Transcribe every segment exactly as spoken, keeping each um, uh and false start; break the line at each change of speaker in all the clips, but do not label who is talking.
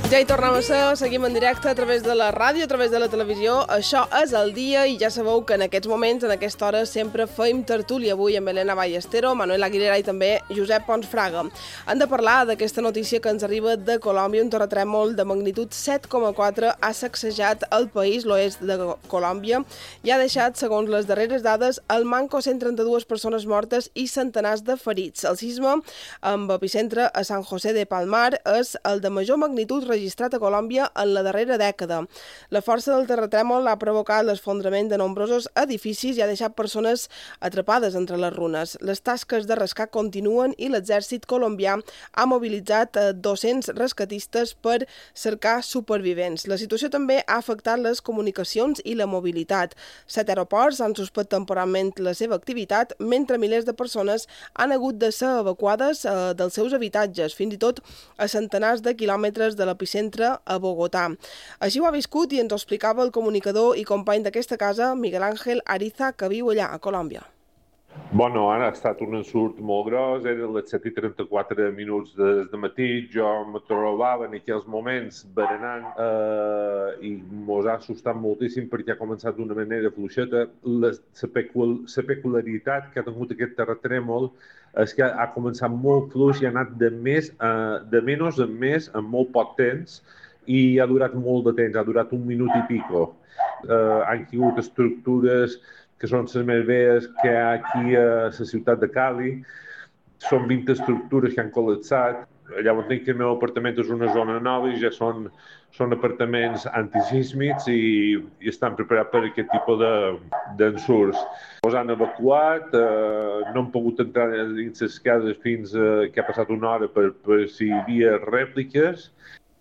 Ja hi tornem a ser, seguim en directe a través de la ràdio, a través de la televisió. Això és el dia i ja sabeu que en aquests moments, en aquesta hora, sempre feim tertúlia. Avui amb Elena Ballestero, Manuel Aguilera i també Josep Pons Fraga. Han de parlar d'aquesta notícia que ens arriba de Colòmbia. Un terratrèmol de magnitud set coma quatre ha sacsejat el país, l'oest de Colòmbia, i ha deixat, segons les darreres dades, al manco cent trenta-dues persones mortes i centenars de ferits. El sisme, amb epicentre a San José de Palmar, és el de major magnitud registrat a Colòmbia en la darrera dècada. La força del terratrèmol ha provocat l'esfondrament de nombrosos edificis i ha deixat persones atrapades entre les runes. Les tasques de rescat continuen i l'exèrcit colombià ha mobilitzat dos-cents rescatistes per cercar supervivents. La situació també ha afectat les comunicacions i la mobilitat. Set aeroports han suspès temporalment la seva activitat, mentre milers de persones han hagut de ser evacuades eh, dels seus habitatges, fins i tot a centenars de quilòmetres de l'epicentre centre a Bogotà. Així ho ha viscut i ens ho explicava el comunicador i company d'aquesta casa, Miguel Ángel Ariza, que viu allà, a Colòmbia.
Bueno, ha estat un ensurt molt gros, eren les set i trenta-quatre minuts des de matí, jo me trobava en aquells moments berenant eh, i mos ha assustat moltíssim perquè ha començat d'una manera fluixeta. La, la, pecul la peculiaritat que ha tingut aquest terratrèmol és que ha començat molt fluix i ha anat de, més, eh, de menys en més en molt poc temps i ha durat molt de temps, ha durat un minut i pico. Eh, han caigut estructures que són les més velles que hi ha aquí a la ciutat de Cali. Són vint estructures que han col·lapsat. Llavors dic que el meu apartament és una zona nova i ja són, són apartaments antisísmics i, i estan preparats per aquest tipus d'ensurts. Els han evacuat, eh, no han pogut entrar dins les cases fins eh, que ha passat una hora per, per si hi havia rèpliques.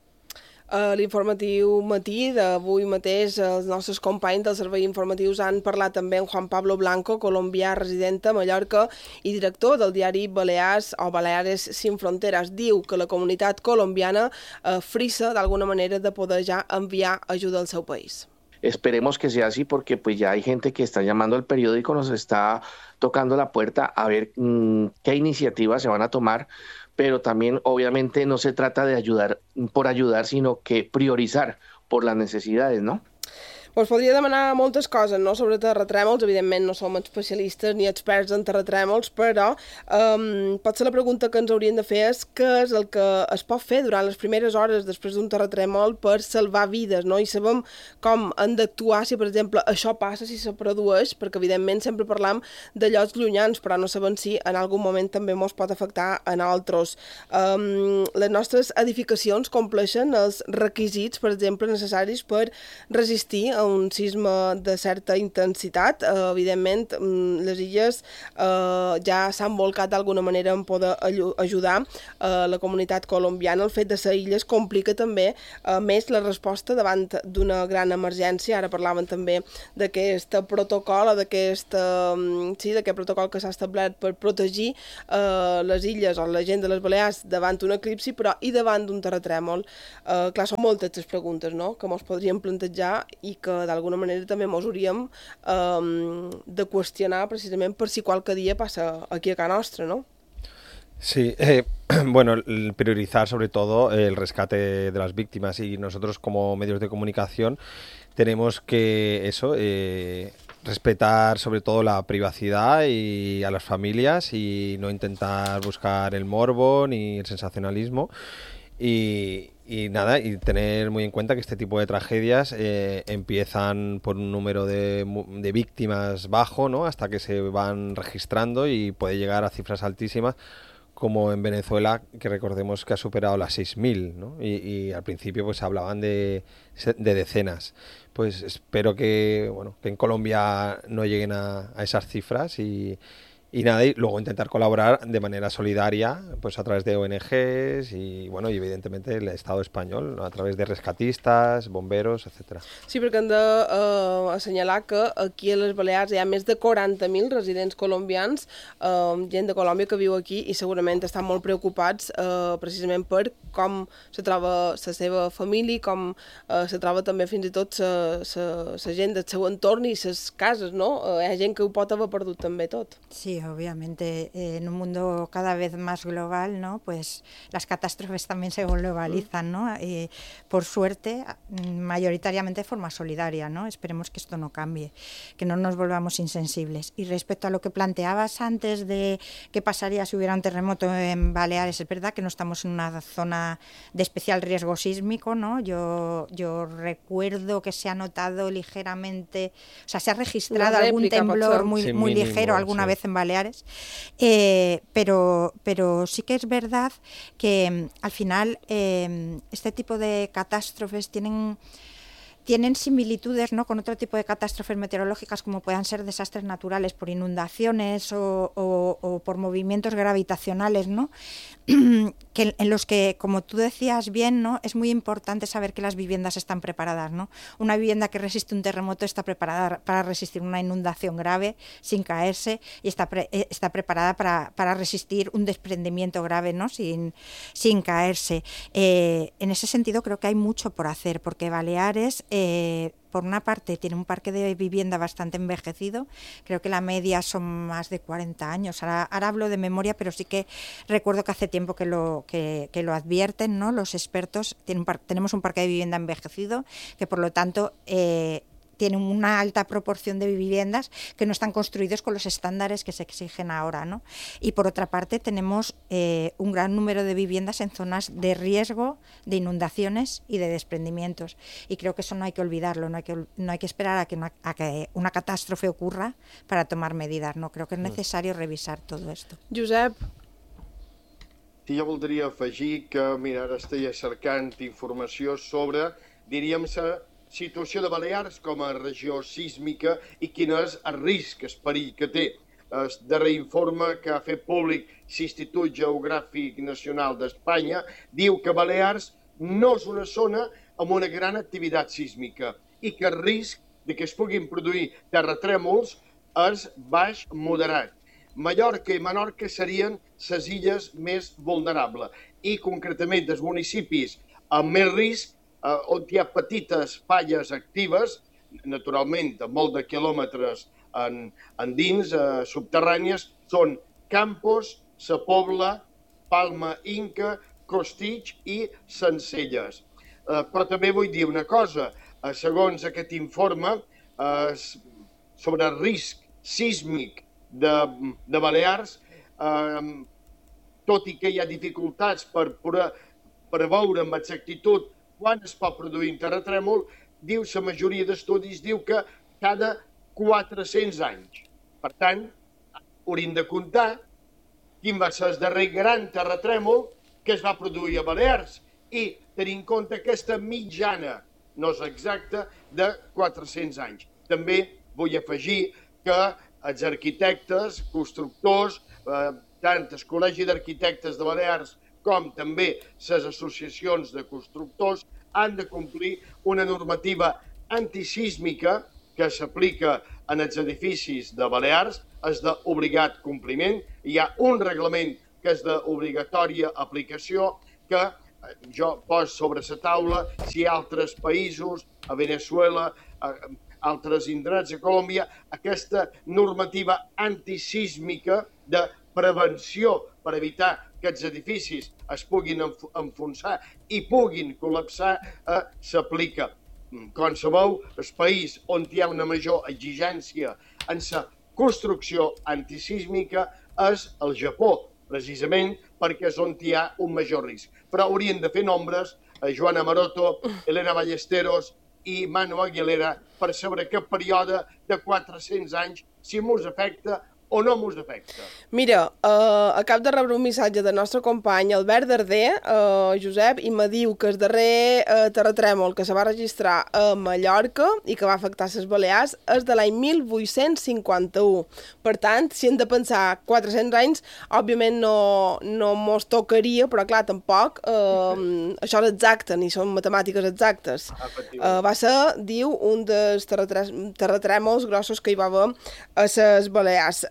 A l'informatiu matí d'avui mateix, els nostres companys dels serveis informatius han parlat també amb Juan Pablo Blanco, colombià resident a Mallorca i director del diari Balears o Baleares Sin Fronteras. Diu que la comunitat colombiana eh, frissa d'alguna manera de poder ja enviar ajuda al seu país.
Esperemos que sea así porque pues ya hay gente que está llamando al periódico, nos está tocando la puerta a ver mmm, qué iniciativas se van a tomar, pero también obviamente no se trata de ayudar por ayudar, sino que priorizar por las necesidades, ¿no?
Pues podria demanar moltes coses, no?, sobre terratrèmols. Evidentment no som especialistes ni experts en terratrèmols, però um, potser la pregunta que ens hauríem de fer és què és el que es pot fer durant les primeres hores després d'un terratrèmol per salvar vides, no? I sabem com han d'actuar si, per exemple, això passa, si se produeix, perquè evidentment sempre parlam de llocs llunyans, però no sabem si en algun moment també ens pot afectar en altres. Um, les nostres edificacions compleixen els requisits, per exemple, necessaris per resistir a un sisme de certa intensitat. Uh, evidentment, um, les illes uh, ja s'han volcat d'alguna manera en poder ajudar uh, la comunitat colombiana. El fet de ser illes complica també uh, més la resposta davant d'una gran emergència. Ara parlaven també d'aquest protocol, d'aquest um, sí, d'aquest protocol que s'ha establert per protegir uh, les illes o la gent de les Balears davant d'un eclipsi, però i davant d'un terratrèmol. Uh, clar, són moltes les preguntes, no?, que ens podríem plantejar i que d'alguna manera també ens hauríem um, de qüestionar precisament per si qualque dia passa aquí a casa nostra, ¿no?
Sí, eh, bueno, priorizar sobre todo el rescate de las víctimas y nosotros como medios de comunicación tenemos que eso, eh, respetar sobre todo la privacidad y a las familias y no intentar buscar el morbo ni el sensacionalismo. Y, y nada, y tener muy en cuenta que este tipo de tragedias eh, empiezan por un número de, de víctimas bajo, ¿no?, hasta que se van registrando y puede llegar a cifras altísimas, como en Venezuela, que recordemos que ha superado las seis mil, ¿no? Y, y al principio pues hablaban de, de decenas. Pues espero que, bueno, que en Colombia no lleguen a, a esas cifras y Y nada, y luego intentar colaborar de manera solidaria, pues a través de O N Ges y, bueno, y evidentemente el Estado español, ¿no?, a través de rescatistas, bomberos, etcétera.
Sí, perquè hem d'assenyalar uh, que aquí a les Balears hi ha més de quaranta mil residents colombians, uh, gent de Colòmbia que viu aquí i segurament estan molt preocupats uh, precisament per com se troba la seva família, com uh, se troba també fins i tot la gent del seu entorn i les cases, no? Uh, hi ha gent que ho pot haver perdut també tot.
Sí, obviamente eh, en un mundo cada vez más global, ¿no? Pues las catástrofes también se globalizan, ¿no? Eh, por suerte, mayoritariamente de forma solidaria, ¿no? Esperemos que esto no cambie, que no nos volvamos insensibles. Y respecto a lo que planteabas antes de qué pasaría si hubiera un terremoto en Baleares, es verdad que no estamos en una zona de especial riesgo sísmico, ¿no? Yo, yo recuerdo que se ha notado ligeramente, o sea, se ha registrado algún temblor muy, sí, muy mínimo, ligero alguna sí. vez en Baleares, eh, pero, pero sí que es verdad que al final eh, este tipo de catástrofes tienen... tienen similitudes, ¿no?, con otro tipo de catástrofes meteorológicas como puedan ser desastres naturales por inundaciones o, o, o por movimientos gravitacionales, ¿no? que en los que, como tú decías bien, ¿no?, es muy importante saber que las viviendas están preparadas, ¿no? Una vivienda que resiste un terremoto está preparada para resistir una inundación grave sin caerse y está, pre, está preparada para, para resistir un desprendimiento grave, ¿no?, sin, sin caerse. Eh, en ese sentido creo que hay mucho por hacer, porque Baleares... Eh, por una parte tiene un parque de vivienda bastante envejecido, creo que la media son más de cuarenta años, ahora, ahora hablo de memoria, pero sí que recuerdo que hace tiempo que lo, que, que lo advierten, ¿no?, los expertos. Tiene un par, tenemos un parque de vivienda envejecido que por lo tanto eh, tiene una alta proporción de viviendas que no están construidos con los estándares que se exigen ahora, ¿no? Y por otra parte tenemos eh, un gran número de viviendas en zonas de riesgo de inundaciones y de desprendimientos. Y creo que eso no hay que olvidarlo, no hay que, no hay que esperar a que, una, a que una catástrofe ocurra para tomar medidas, ¿no? Creo que es necesario revisar todo esto.
Josep.
Sí, jo voldria afegir que, mira, ara estic cercant informació sobre, diríem, la situació de Balears com a regió sísmica i quin és el risc, el perill que té. El darrer informe que ha fet públic l'Institut Geogràfic Nacional d'Espanya diu que Balears no és una zona amb una gran activitat sísmica i que el risc de que es puguin produir terratrèmols és baix moderat. Mallorca i Menorca serien les illes més vulnerables i concretament els municipis amb més risc Uh, on hi ha petites falles actives, naturalment a molt de quilòmetres en, en dins, uh, subterrànies, són Campos, Sa Pobla, Palma Inca, Costitx i Sencelles. Uh, però també vull dir una cosa, uh, segons aquest informe, uh, sobre el risc sísmic de, de Balears, uh, tot i que hi ha dificultats per poder preveure amb exactitud quan es pot produir un terratrèmol, diu, la majoria d'estudis diu que cada quatre-cents anys. Per tant, hauríem de comptar quin va ser el darrer gran terratrèmol que es va produir a Balears i tenir en compte aquesta mitjana, no és exacta, de quatre-cents anys. També vull afegir que els arquitectes, constructors, eh, tant el Col·legi d'Arquitectes de Balears com també les associacions de constructors han de complir una normativa antisísmica que s'aplica en els edificis de Balears, és d'obligat compliment. Hi ha un reglament que és d'obligatòria aplicació que jo poso sobre la taula si altres països, a Venezuela, a altres indrets, a Colòmbia, aquesta normativa antisísmica de prevenció per evitar que els edificis es puguin enfonsar i puguin col·lapsar, eh, s'aplica. Com sabeu, el país on hi ha una major exigència en la construcció antisísmica és el Japó, precisament perquè és on hi ha un major risc. Però haurien de fer nombres a Joana Maroto, Elena Ballesteros i Manu Aguilera per saber aquest període de quatre-cents anys si mos afecta o no mos afecta.
Mira, uh, acabo de rebre un missatge del nostre company Albert Darder, uh, Josep, i me diu que el darrer uh, terratrèmol que se va registrar a Mallorca i que va afectar les Balears és de l'any mil vuit-cents cinquanta-u. Per tant, si hem de pensar quatre-cents anys, òbviament no, no mos tocaria, però clar, tampoc uh, això és exacte, ni són matemàtiques exactes. Uh, va ser, diu, un dels terratrèmols grossos que hi va haver a les Balears.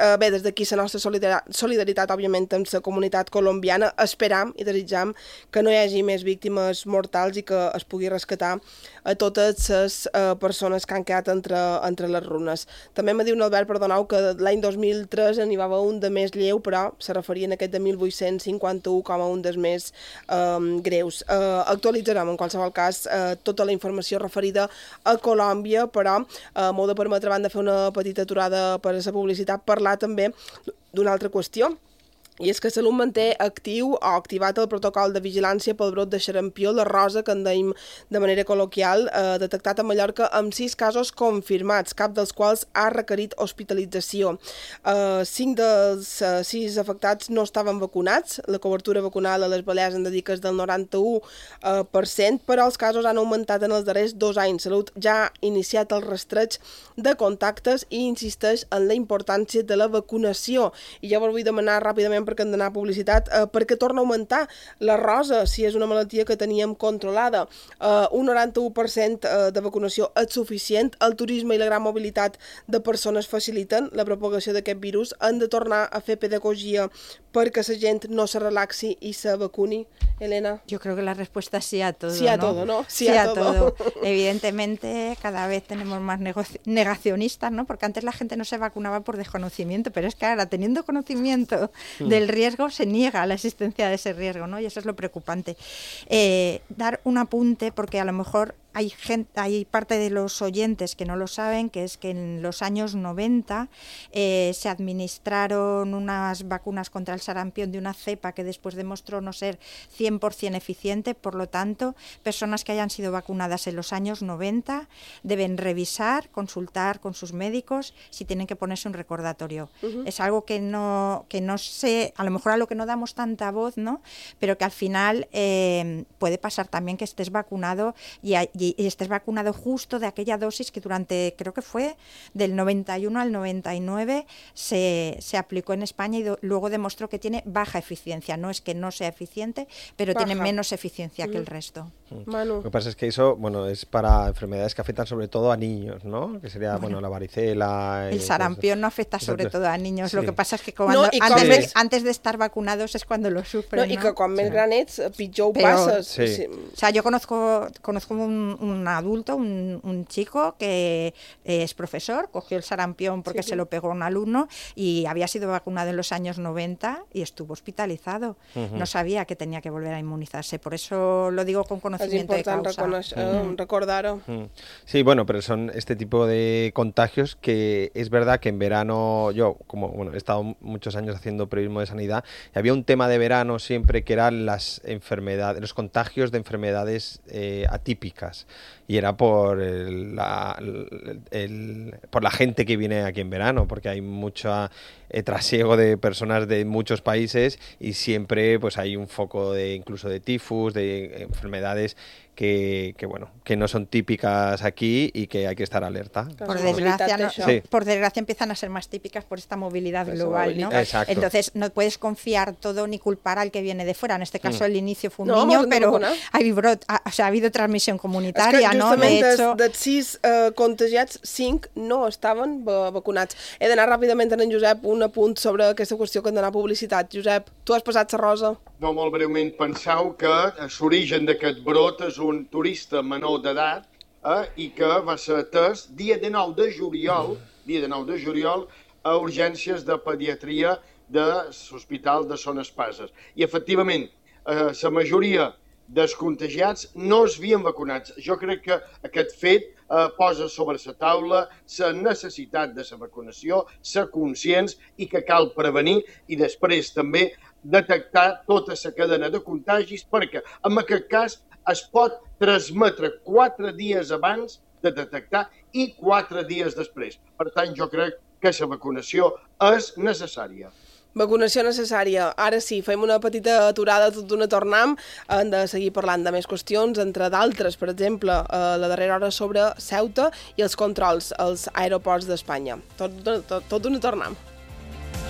Eh, bé, des d'aquí la nostra solidaritat, solidaritat, òbviament, amb la comunitat colombiana. Esperam i desitjam que no hi hagi més víctimes mortals i que es pugui rescatar a totes les eh, persones que han quedat entre, entre les runes. També me diu Albert, perdoneu, que l'any dos mil tres n'hi va haver un de més lleu, però se referien a aquest de mil vuit-cents cinquanta-u com a un dels més eh, greus. Eh, actualitzarem, en qualsevol cas, eh, tota la informació referida a Colòmbia, però eh, m'ho de permetre, abans de fer una petita aturada per a la publicitat, parlar també d'una altra qüestió. I és que Salut manté actiu o activat el protocol de vigilància pel brot de xarampió, la rosa, que en deim de manera col·loquial, eh, detectat a Mallorca amb sis casos confirmats, cap dels quals ha requerit hospitalització. Eh, cinc dels eh, sis afectats no estaven vacunats, la cobertura vacunal a les Balears en dedica és del noranta-u per cent, però els casos han augmentat en els darrers dos anys. Salut ja ha iniciat el rastreig de contactes i insisteix en la importància de la vacunació. I jo vos vull demanar ràpidament, perquè hem d'anar a publicitat, eh, perquè torna a augmentar la rosa, si és una malaltia que teníem controlada. Eh, un noranta-u per cent de vacunació és suficient. El turisme i la gran mobilitat de persones faciliten la propagació d'aquest virus. Han de tornar a fer pedagogia perquè la gent no se relaxi i se vacuni. Elena.
Yo creo que la respuesta es sí a todo.
Sí a
¿no?
todo, ¿no?
Sí, sí a, a todo. todo. Evidentemente, cada vez tenemos más negacionistas, ¿no? Porque antes la gente no se vacunaba por desconocimiento, pero es que ahora, teniendo conocimiento mm. del riesgo, se niega a la existencia de ese riesgo, ¿no? Y eso es lo preocupante. Eh, dar un apunte, porque a lo mejor hay gente, hay parte de los oyentes que no lo saben, que es que en los años noventa eh, se administraron unas vacunas contra el sarampión de una cepa que después demostró no ser cien por ciento eficiente. Por lo tanto, personas que hayan sido vacunadas en los años noventa deben revisar, consultar con sus médicos si tienen que ponerse un recordatorio. Uh-huh. Es algo que no, que no sé, a lo mejor a lo que no damos tanta voz, ¿no? Pero que al final eh, puede pasar también que estés vacunado y, y y estés vacunado justo de aquella dosis que durante, creo que fue del noventa y uno al noventa y nueve, se, se aplicó en España y do, luego demostró que tiene baja eficiencia. No es que no sea eficiente, pero baja. Tiene menos eficiencia mm. que el resto.
Mm. Manu. Lo que pasa es que eso, bueno, es para enfermedades que afectan sobre todo a niños, ¿no? Que sería, bueno, bueno la varicela.
El sarampión no afecta sobre Entonces, todo a niños. Sí. Lo que pasa es que cuando,
no,
antes,
sí.
de, antes de estar vacunados es cuando lo sufren.
No,
¿no?
I que quan més sí. gran ets, pitjor ho
Pero,
passes.
Sí. Sí. O sea, yo conozco, conozco un, un adulto, un, un chico que es profesor, cogió el sarampión porque sí, sí. se lo pegó a un alumno y había sido vacunado en los años noventa y estuvo hospitalizado. Uh-huh. No sabía que tenía que volver a inmunizarse. Por eso lo digo con conocimiento de causa.
Es importante uh-huh. recordar-ho.
Uh-huh. Sí, bueno, pero son este tipo de contagios que es verdad que en verano, yo como bueno he estado muchos años haciendo periodismo de sanidad, y había un tema de verano siempre que eran las enfermedades, los contagios de enfermedades eh, atípicas. Y era por el, la, el, el, por la gente que viene aquí en verano, porque hay mucho eh, trasiego de personas de muchos países y siempre pues hay un foco de incluso de tifus, de enfermedades que, que bueno que no son típicas aquí y que hay que estar alerta.
Por desgracia, no, sí. por desgracia empiezan a ser más típicas por esta movilidad global, ¿no?
Exacto.
Entonces no puedes confiar todo ni culpar al que viene de fuera. En este caso mm. el inicio fue un no, niño, pero ha, vibrot, ha, o sea, ha habido transmisión comunitaria,
es que
no? De hecho,
de sis uh, contagiats, cinc no estaven vacunats. He d'anar ràpidament en Josep un apunt sobre aquesta qüestió que hem d'anar a publicitat. Josep, tu has passat la rosa?
No, molt breument, penseu que l'origen d'aquest brot és un turista menor d'edat eh, i que va ser atès dia dinou de juliol, dia dinou de juliol, a urgències de pediatria de l'Hospital de Son Espases. I, efectivament, eh, la majoria dels contagiats no es havien vacunats. Jo crec que aquest fet eh, posa sobre la taula la necessitat de la vacunació, ser conscients i que cal prevenir i després també detectar tota la cadena de contagis perquè en aquest cas es pot transmetre quatre dies abans de detectar i quatre dies després. Per tant, jo crec que la vacunació és necessària.
Vacunació necessària. Ara sí, fem una petita aturada, tot d'una tornam. Hem de seguir parlant de més qüestions, entre d'altres, per exemple, la darrera hora sobre Ceuta i els controls als aeroports d'Espanya. Tot, tot, tot d'una tornam.